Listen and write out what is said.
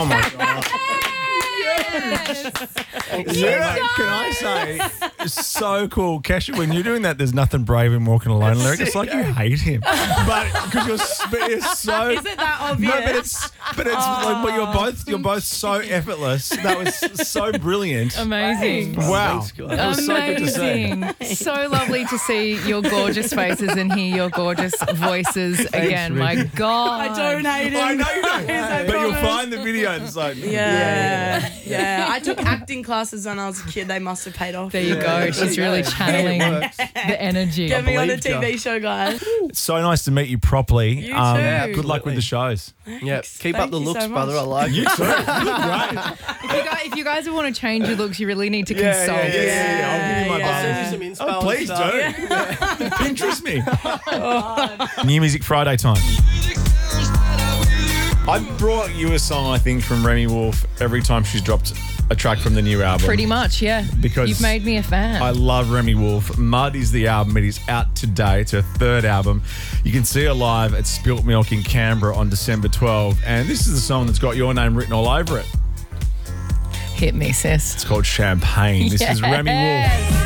Oh my God. Yeah, can I say, it's so cool. Kesha, when you're doing that, there's nothing brave in walking alone lyric. It's like you hate him. But because you're so. Is it that obvious? No, but it's like, but you're both so effortless. That was so brilliant. Amazing. Wow. Thanks, guys. That was so good to see. Amazing. So lovely to see your gorgeous faces and hear your gorgeous voices again. My God. I don't hate him. I know you don't. I But you'll promise. find the video and it's like, Yeah. I took acting classes when I was a kid. They must have paid off. There you go. She's really channeling the energy. Get me on a believed TV show, guys. it's so nice to meet you properly. You too. Good luck with the shows. Yeah, keep up Thank the you so looks, much. brother. I like You it. too. You look great. If you guys want to change your looks, you really need to consult. I'll give you my I'll send buzz. you some inspo. Oh, please and stuff. do. Pinterest me. New music Friday time. I brought you a song, I think, from Remy Wolf every time she's dropped a track from the new album. Pretty much, yeah. Because you've made me a fan. I love Remy Wolf. Mud is the album. It is out today. It's her third album. You can see her live at Spilt Milk in Canberra on December 12. And this is the song that's got your name written all over it. Hit me, sis. It's called Champagne. This is Remy Wolf.